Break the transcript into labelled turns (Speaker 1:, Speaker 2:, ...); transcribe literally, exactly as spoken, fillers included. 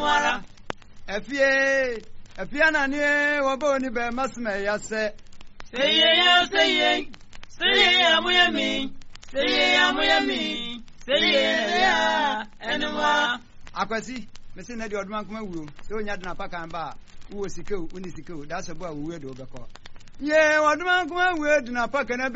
Speaker 1: enwara
Speaker 2: efie efie na ne wobo ni be masme ya se
Speaker 1: seye ya seye seye ya muyami seye ya muyami seye ya enwa
Speaker 2: akwasi mesi na di oduma kuma wuro se onya de na paka ba wo sikeu uni sikeu da so bo awuwe do be ko ye oduma kuma wuwe de na paka na